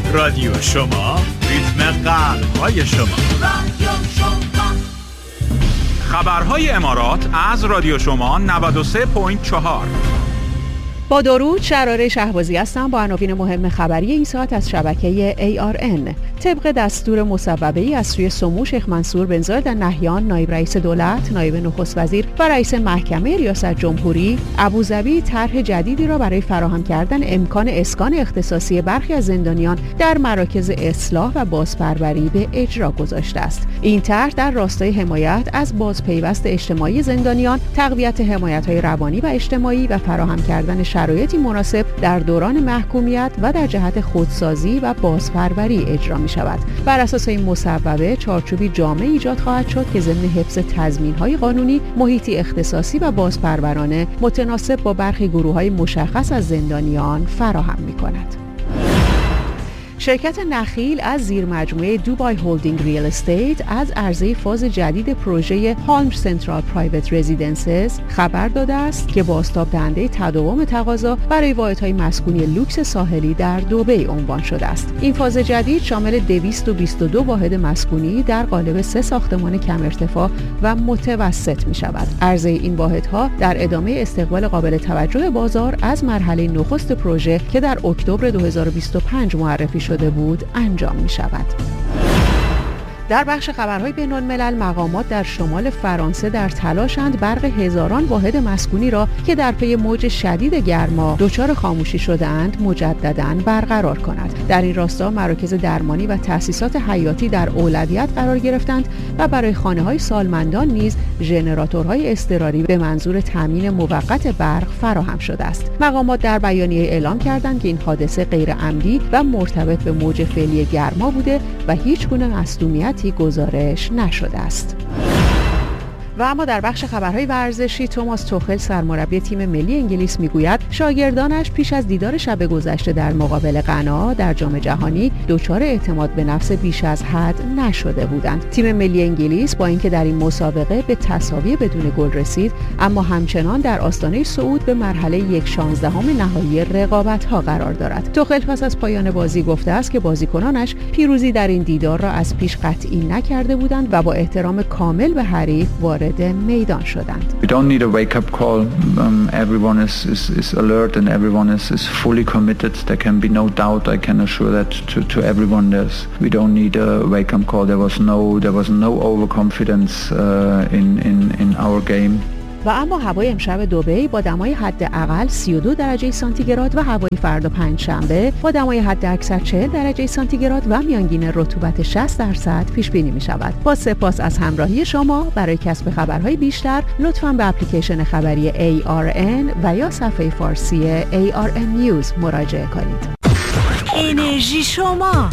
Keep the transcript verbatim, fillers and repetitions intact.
رادیو شما، ریتم قلب‌های شما. رادیو شما. خبرهای امارات از رادیو شما نود و سه ممیز چهار. با درود، شراره شهبازی هستم با عناوین مهم خبری این ساعت از شبکه ای آر ان. طبق دستور مصوبه‌ای از سوی سمو شیخ منصور بن زاید النهیان، نایب رئیس دولت، نایب نخست وزیر و رئیس محکمه ریاست جمهوری، ابوظبی طرح جدیدی را برای فراهم کردن امکان اسکان اختصاصی برخی از زندانیان در مراکز اصلاح و بازپروری به اجرا گذاشته است. این طرح در راستای حمایت از بازپیوست اجتماعی زندانیان، تقویت حمایت‌های روانی و اجتماعی و فراهم کردن شرایطی مناسب در دوران محکومیت و در جهت خودسازی و بازپروری اجرا می شود. بر اساس این مصوبه چارچوبی جامع ایجاد خواهد شد که ضمن حفظ تضمین‌های قانونی، محیطی اختصاصی و بازپرورانه متناسب با برخی گروه‌های مشخص از زندانیان فراهم می کند. شرکت نخیل از زیرمجموعه دوبای هولدینگ ریل استیت از عرضه فاز جدید پروژه هالم سنترال پرایوت رزیدنسز خبر داده است که بازتاب دهنده تداوم تقاضا برای واحدهای مسکونی لوکس ساحلی در دبی عنوان شده است. این فاز جدید شامل دویست و بیست و دو واحد مسکونی در قالب سه ساختمان کم ارتفاع و متوسط می شود. عرضه این واحدها در ادامه استقبال قابل توجه بازار از مرحله نخست پروژه که در اکتبر دو هزار و بیست و پنج معرفی شده بود انجام می شود. در بخش خبرهای بین الملل، مقامات در شمال فرانسه در تلاشند برق هزاران واحد مسکونی را که در پی موج شدید گرما دچار خاموشی شده‌اند مجدداً برقرار کند. در این راستا مراکز درمانی و تأسیسات حیاتی در اولویت قرار گرفتند و برای خانه‌های سالمندان نیز ژنراتورهای اضطراری به منظور تامین موقت برق فراهم شده است. مقامات در بیانیه اعلام کردند که این حادثه غیر عمدی و مرتبط به موج فعلی گرما بوده و هیچ گونه مصدومیت گزارش نشده است. و اما در بخش خبرهای ورزشی، توماس توخل سرمربی تیم ملی انگلیس میگوید شاگردانش پیش از دیدار شب گذشته در مقابل غنا در جام جهانی دچار اعتماد به نفس بیش از حد نشده بودند. تیم ملی انگلیس با اینکه در این مسابقه به تساوی بدون گل رسید، اما همچنان در آستانه صعود به مرحله یک شانزدهم نهایی رقابت‌ها قرار دارد. توخل پس از پایان بازی گفته است که بازیکنانش پیروزی در این دیدار را از پیش قطعی نکرده بودند و با احترام کامل به حریف وارد میدان شدند. We don't need a wake up call. Um, everyone is, is, is alert and everyone is, is fully committed. There can be no doubt. I can assure that to, to everyone. There's, we don't need a wake up call. There was no there was no overconfidence uh, in, in, in our game. و اما هوای امشب دبی با دمای حداقل سی و دو درجه سانتیگراد و هوای فردا پنجشنبه با دمای حداکثر چهل درجه سانتیگراد و میانگین رطوبت شصت درصد پیش بینی می شود. با سپاس از همراهی شما. برای کسب خبرهای بیشتر لطفاً به اپلیکیشن خبری ای آر ان و یا صفحه فارسی ای آر ان نیوز مراجعه کنید. انرژی شما